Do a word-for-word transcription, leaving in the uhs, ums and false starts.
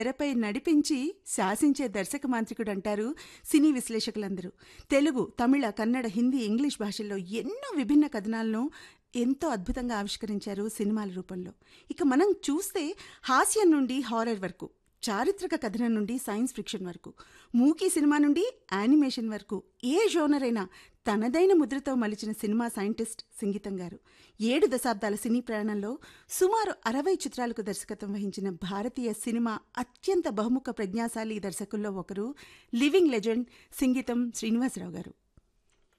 తెరపై నడిపించి శాసించే దర్శక మాంత్రికుడంటారు సినీ విశ్లేషకులందరూ. తెలుగు, తమిళ, కన్నడ, హిందీ, ఇంగ్లీష్ భాషల్లో ఎన్నో విభిన్న కథనాలను ఎంతో అద్భుతంగా ఆవిష్కరించారు సినిమాల రూపంలో. ఇక మనం చూస్తే హాస్యం నుండి హారర్ వరకు, చారిత్రక కథనం నుండి సైన్స్ ఫిక్షన్ వరకు, మూకీ సినిమా నుండి యానిమేషన్ వరకు ఏ జోనర్ అయినా తనదైన ముద్రతో మలిచిన సినిమా సైంటిస్ట్ సింగీతం గారు. ఏడు దశాబ్దాల సినీ ప్రయాణంలో సుమారు అరవై చిత్రాలకు దర్శకత్వం వహించిన భారతీయ సినిమా అత్యంత బహుముఖ ప్రజ్ఞాశాలి దర్శకుల్లో ఒకరు లివింగ్ లెజెండ్ సింగీతం శ్రీనివాసరావు గారు.